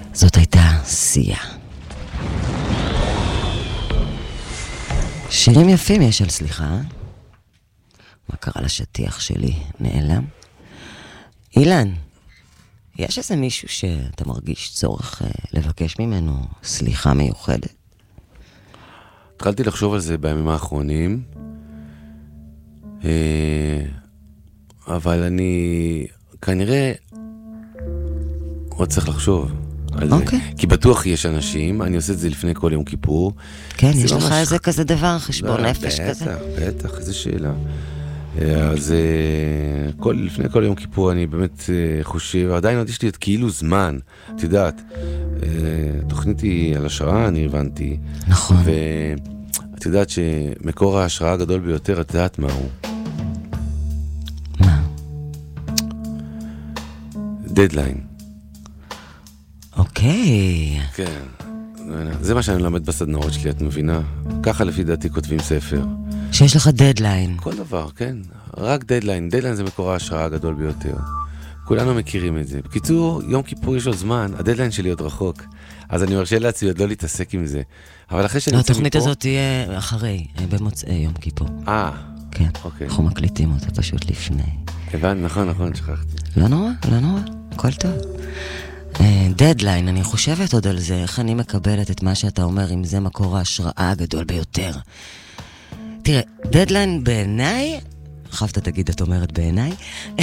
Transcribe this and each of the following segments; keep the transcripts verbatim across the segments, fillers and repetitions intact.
זאת הייתה סיה. שירים יפים יש על סליחה. מה קרה לשטיח שלי? נעלם? אילן, יש איזה מישהו שאתה מרגיש צורך לבקש ממנו סליחה מיוחדת? התחלתי לחשוב על זה בימים האחרונים, אבל אני כנראה עוד צריך לחשוב על אוקיי. זה. כי בטוח יש אנשים, אני עושה את זה לפני כל יום כיפור. כן, יש לך איזה כזה דבר, חשבון נפש כזה? בטח, בטח, איזה שאלה. אז כל, לפני כל יום כיפור אני באמת חושב, עדיין עוד יש לי את כאילו זמן, את יודעת, תוכנית היא על השראה, אני הבנתי. נכון. ואת יודעת שמקור ההשראה הגדול ביותר, את יודעת מה הוא? מה? דדליין. אוקיי. כן, זה מה שאני למד בסדנאות שלי, את מבינה? ככה לפי דעתי כותבים ספר. שיש לך דדליין. כל דבר, כן. רק דדליין. דדליין זה מקור ההשראה הגדול ביותר. כולנו מכירים את זה. בקיצור, יום כיפור יש עוד זמן, הדדליין שלי עוד רחוק. אז אני מרשה לעצמי עוד לא להתעסק עם זה. אבל אחרי שאני יוצא מפה... התוכנית הזאת תהיה אחרי, במוצאי יום כיפור. אה, כן. אוקיי. אנחנו מקליטים אותה פשוט לפני. הבנתי, נכון, נכון, שכחתי. לא נורא, לא נורא, הכל טוב. דדליין, אני חושבת עוד על זה, איך אני מקבלת את מה שאתה אומר, אם זה מקור ההשראה הגדול ביותר. תראה, דדליין בעיניי, חפת תגיד, את אומרת בעיניי,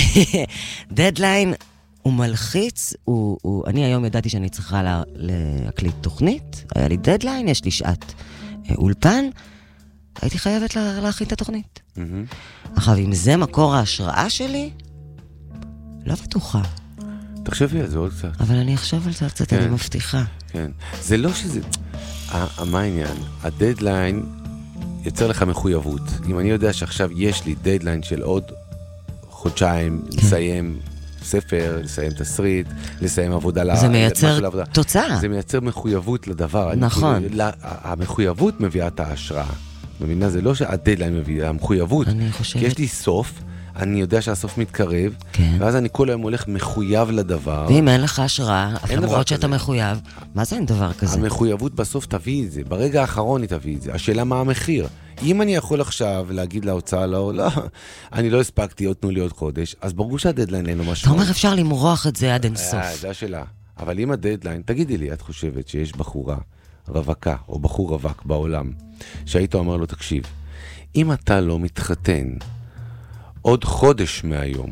דדליין הוא מלחיץ, הוא, הוא, אני היום ידעתי שאני צריכה לה, להקליט תוכנית, היה לי דדליין, יש לי שעת אולפן, הייתי חייבת לה, להכין את התוכנית. Mm-hmm. עכשיו, אם זה מקור ההשראה שלי, לא בטוחה. תחשבי על זה עוד קצת. אבל אני אחשוב על זה קצת, כן. אני מבטיחה. כן. זה לא שזה... מה העניין? הדדליין יוצר לך מחויבות. אם אני יודע שעכשיו יש לי דדליין של עוד חודשיים, כן. לסיים ספר, לסיים תסריט, לסיים עבודה... זה מייצר תוצאה. זה מייצר מחויבות לדבר. נכון. אני, לה, המחויבות מביאה את ההשראה. מבינה? זה לא שהדדליין מביא, המחויבות. אני חושבת... כי יש לי סוף, אני יודע שהסוף מתקרב, כן. ואז אני כל היום הולך מחויב לדבר. ואם אין לך השראה, אין למרות שאתה מחויב, מה זה אין דבר כזה? המחויבות בסוף תביא את זה, ברגע האחרון היא תביא את זה. השאלה מה המחיר. אם אני יכול עכשיו להגיד להוצאה, לא, לא, אני לא הספקתי, עוד תנו לי עוד חודש, אז ברור שהדדליין אין לו משהו. אתה אומר אפשר למרוח את זה עד אין סוף. זה השאלה. אבל אם הדדליין, תגידי לי, את חושבת שיש בחורה רווקה, או בחור רווק בעולם, שהיית אומר לו, תקשיב, אם אתה לא מתחתן, עוד חודש מהיום,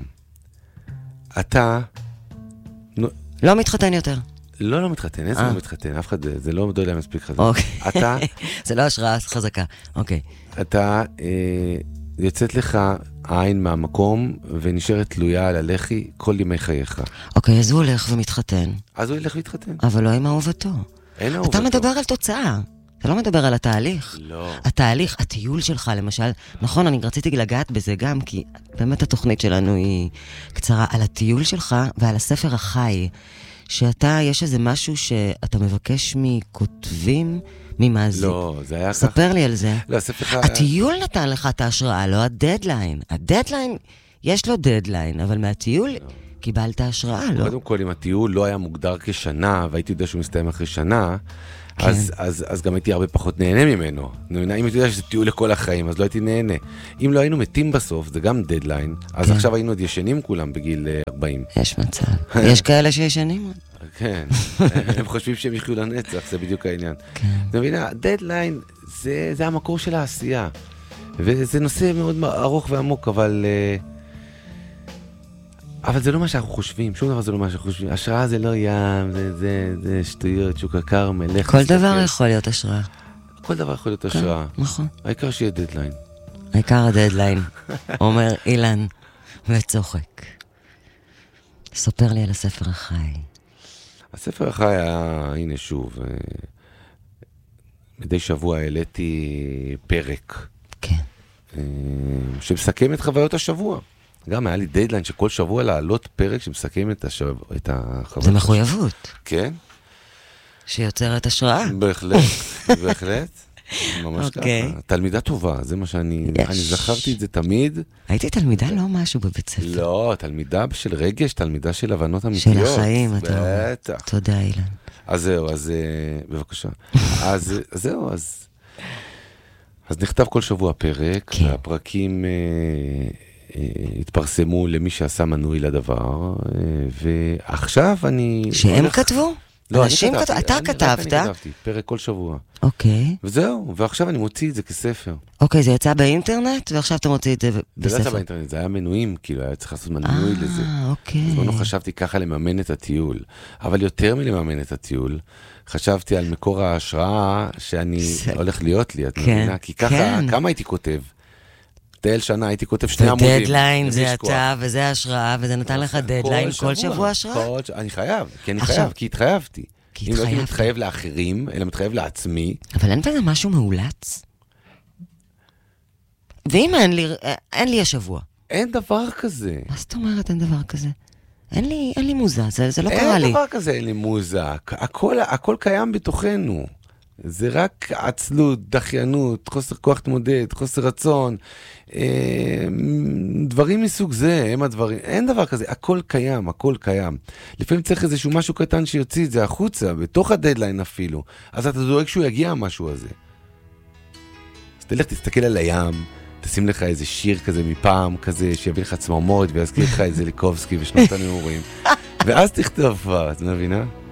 אתה... לא מתחתן יותר. לא, לא מתחתן, איזה לא מתחתן, אף אחד, זה לא יודע להם מספיק חזק. אוקיי. אתה... זה לא השראה חזקה, אוקיי. אתה, אה, יוצאת לך העין מהמקום, ונשארת תלויה על הלחי כל ימי חייך. אוקיי, אז הוא הולך ומתחתן. אז הוא ילך להתחתן. אבל לא עם אהובתו. אין אהובתו. אתה מדבר על תוצאה. אתה לא מדבר על התהליך. לא. התהליך, הטיול שלך למשל, נכון, אני רציתי לגעת בזה גם, כי באמת התוכנית שלנו היא קצרה, על הטיול שלך ועל הספר החי, שאתה, יש איזה משהו שאתה מבקש מכותבים, ממאזין. לא, זה היה ככה. ספר לי על זה. לא, הספר חי... הטיול נתן לך את ההשראה, לא הדדליין. הדדליין, יש לו דדליין, אבל מהטיול לא. קיבלת השראה, לא? קודם כל, אם הטיול לא היה מוגדר כשנה, והייתי יודע שהוא מסתיים אחרי שנה, כן. אז, אז, אז גם הייתי הרבה פחות נהנה ממנו. אם הייתי יודע שזה טיול לכל החיים, אז לא הייתי נהנה. אם לא היינו מתים בסוף, זה גם דדליין, אז כן. עכשיו היינו עוד ישנים כולם בגיל ארבעים. יש מצב. יש כאלה שישנים? כן. הם חושבים שהם יחיו לנצח, זה בדיוק העניין. כן. אתה מבין, דדליין, זה, זה המקור של העשייה. וזה נושא מאוד ארוך ועמוק, אבל... אבל זה לא מה שאנחנו חושבים, שום דבר זה לא מה שאנחנו חושבים. השראה זה לא ים, זה, זה, זה שטויות, שוק הכרמל. כל דבר יכול להיות השראה. כל דבר יכול להיות השראה. נכון. העיקר שיהיה דדליין. העיקר הדדליין, אומר אילן וצוחק. ספר לי על הספר החי. הספר החי היה, הנה שוב, מדי שבוע העליתי פרק. כן. שמסכם את חוויות השבוע. גם היה לי דדליין שכל שבוע לעלות פרק שמסכם את, השב... את החוויות. זה מחויבות. כן. שיוצרת השראה. בהחלט, בהחלט. ממש אוקיי. ככה. תלמידה טובה, זה מה שאני... יש. אני זכרתי את זה תמיד. הייתי תלמידה לא משהו בבית ספר. לא, תלמידה של רגש, תלמידה של הבנות אמיתיות. של החיים, אתה אומר. בטח. תודה, אילן. אז זהו, אז בבקשה. אז זהו, אז... אז נכתב כל שבוע פרק, כן. והפרקים... התפרסמו למי שעשה מנוי לדבר, ועכשיו אני... שהם הולך... כתבו? לא, אנשים אני כתבתי. כתבו, אתה אני, כתבת? אני כתבתי, פרק כל שבוע. אוקיי. וזהו, ועכשיו אני מוציא את זה כספר. אוקיי, זה יצא באינטרנט, ועכשיו אתה מוציא את זה בספר. זה לא יצא באינטרנט, זה היה מנויים, כאילו, היה צריך לעשות מנוי לזה. אה, אוקיי. אז בנו חשבתי ככה לממן את הטיול, אבל יותר מלממן את הטיול, חשבתי על מקור ההשראה שאני הולך להיות לי, את מבינה? כי ככה, כמה הייתי כותב? תל שנה הייתי כותב שני עמודים. ודדליין זה אתה, וזה השראה, וזה נתן לך דדליין כל שבוע השראה? אני חייב, כי אני חייב, כי התחייבתי. אם לא הייתי מתחייב לאחרים, אלא מתחייב לעצמי. אבל אין בזה משהו מאולץ? ואם אין לי השבוע? אין דבר כזה. מה זאת אומרת אין דבר כזה? אין לי, אין לי מוזה, זה, זה לא קרה לי. אין דבר כזה, אין לי מוזה. הכל, הכל קיים בתוכנו. זה רק עצלות, דחיינות, חוסר כוח תמודד, חוסר רצון, אה, דברים מסוג זה, הם הדברים. אין דבר כזה, הכל קיים, הכל קיים. לפעמים צריך איזשהו משהו קטן שיוציא את זה החוצה, בתוך הדדליין אפילו. אז אתה דואג שהוא יגיע המשהו הזה. אז תלך, תסתכל על הים, תשים לך איזה שיר כזה מפעם, כזה שיביא לך צמרמורת ויזכיר לך איזה ליקובסקי ושנות הנעורים. ואז תכתוב כבר, את מבינה?